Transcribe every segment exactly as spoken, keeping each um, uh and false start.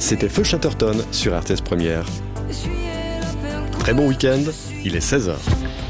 C'était Feu Chatterton sur R T S Première. Très bon week-end, il est seize heures.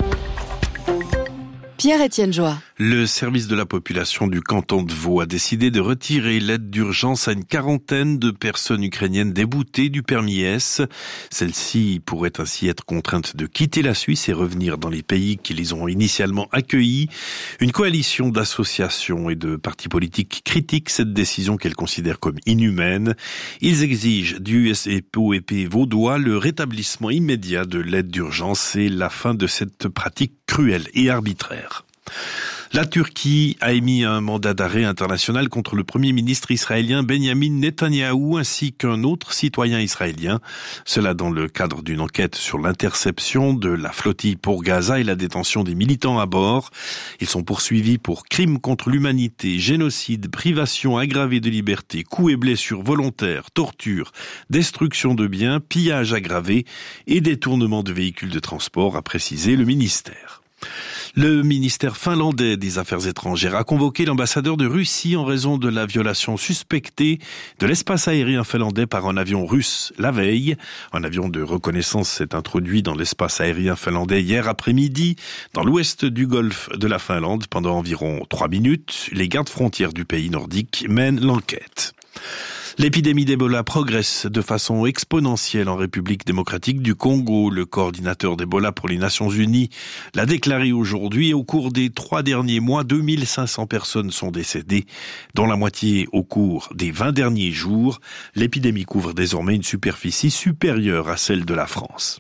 Pierre-Étienne Joie. Le service de la population du canton de Vaud a décidé de retirer l'aide d'urgence à une quarantaine de personnes ukrainiennes déboutées du permis S. Celles-ci pourraient ainsi être contraintes de quitter la Suisse et revenir dans les pays qui les ont initialement accueillis. Une coalition d'associations et de partis politiques critiquent cette décision qu'elle considère comme inhumaine. Ils exigent du U S O E P vaudois le rétablissement immédiat de l'aide d'urgence et la fin de cette pratique cruelle et arbitraire. La Turquie a émis un mandat d'arrêt international contre le premier ministre israélien Benjamin Netanyahou ainsi qu'un autre citoyen israélien. Cela dans le cadre d'une enquête sur l'interception de la flottille pour Gaza et la détention des militants à bord. Ils sont poursuivis pour crimes contre l'humanité, génocide, privation aggravée de liberté, coups et blessures volontaires, torture, destruction de biens, pillage aggravé et détournement de véhicules de transport, a précisé le ministère. Le ministère finlandais des Affaires étrangères a convoqué l'ambassadeur de Russie en raison de la violation suspectée de l'espace aérien finlandais par un avion russe la veille. Un avion de reconnaissance s'est introduit dans l'espace aérien finlandais hier après-midi dans l'ouest du golfe de la Finlande pendant environ trois minutes. Les gardes frontières du pays nordique mènent l'enquête. L'épidémie d'Ebola progresse de façon exponentielle en République démocratique du Congo. Le coordinateur d'Ebola pour les Nations Unies l'a déclaré aujourd'hui. Au cours des trois derniers mois, deux mille cinq cents personnes sont décédées, dont la moitié au cours des vingt derniers jours. L'épidémie couvre désormais une superficie supérieure à celle de la France.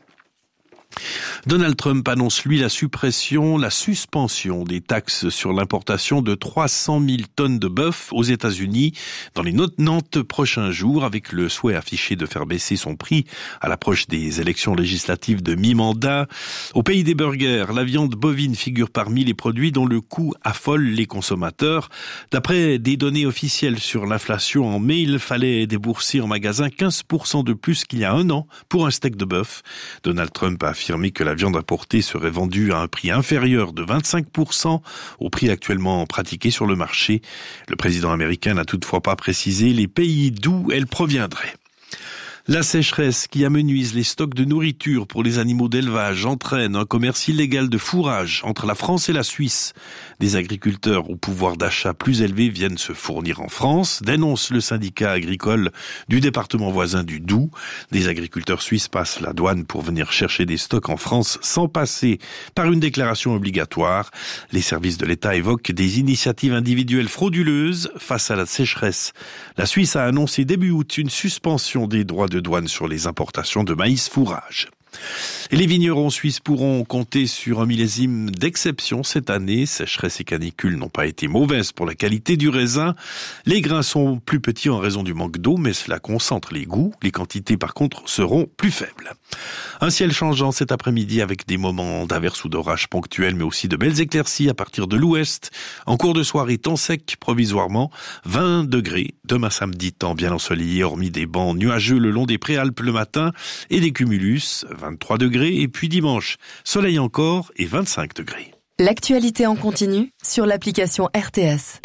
Donald Trump annonce, lui, la suppression, la suspension des taxes sur l'importation de trois cent mille tonnes de bœuf aux États-Unis dans les quatre-vingt-dix prochains jours, avec le souhait affiché de faire baisser son prix à l'approche des élections législatives de mi-mandat. Au pays des burgers, la viande bovine figure parmi les produits dont le coût affole les consommateurs. D'après des données officielles sur l'inflation en mai, il fallait débourser en magasin quinze pour cent de plus qu'il y a un an pour un steak de bœuf. Donald Trump a affirmé que la viande importée serait vendue à un prix inférieur de vingt-cinq pour cent au prix actuellement pratiqué sur le marché. Le président américain n'a toutefois pas précisé les pays d'où elle proviendrait. La sécheresse qui amenuise les stocks de nourriture pour les animaux d'élevage entraîne un commerce illégal de fourrage entre la France et la Suisse. Des agriculteurs au pouvoir d'achat plus élevé viennent se fournir en France, dénonce le syndicat agricole du département voisin du Doubs. Des agriculteurs suisses passent la douane pour venir chercher des stocks en France sans passer par une déclaration obligatoire. Les services de l'État évoquent des initiatives individuelles frauduleuses face à la sécheresse. La Suisse a annoncé début août une suspension des droits de douane sur les importations de maïs fourrage. Et les vignerons suisses pourront compter sur un millésime d'exception cette année. Sécheresse et canicule n'ont pas été mauvaises pour la qualité du raisin. Les grains sont plus petits en raison du manque d'eau, mais cela concentre les goûts. Les quantités, par contre, seront plus faibles. Un ciel changeant cet après-midi avec des moments d'averses ou d'orages ponctuels, mais aussi de belles éclaircies à partir de l'ouest. En cours de soirée, temps sec provisoirement, vingt degrés. Demain samedi, temps bien ensoleillé, hormis des bancs nuageux le long des préalpes le matin et des cumulus, vingt-trois degrés. Et puis dimanche, soleil encore et vingt-cinq degrés. L'actualité en continu sur l'application R T S.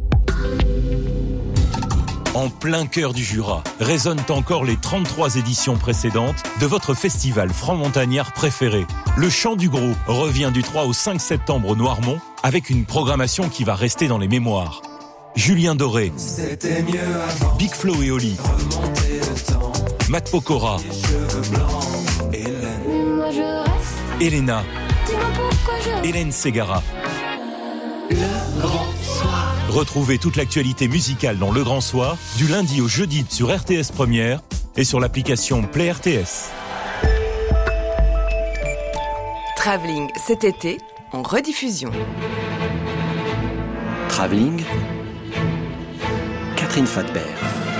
En plein cœur du Jura, résonnent encore les trente-trois éditions précédentes de votre festival franc-montagnard préféré. Le Chant du Gros revient du trois au cinq septembre au Noirmont avec une programmation qui va rester dans les mémoires. Julien Doré, Big Flo et Oli, Matt Pokora, Elena, Hélène Ségara. Le Grand Soir. Retrouvez toute l'actualité musicale dans Le Grand Soir, du lundi au jeudi sur R T S Première et sur l'application Play R T S. Travelling cet été en rediffusion. Travelling, Catherine Fadbert.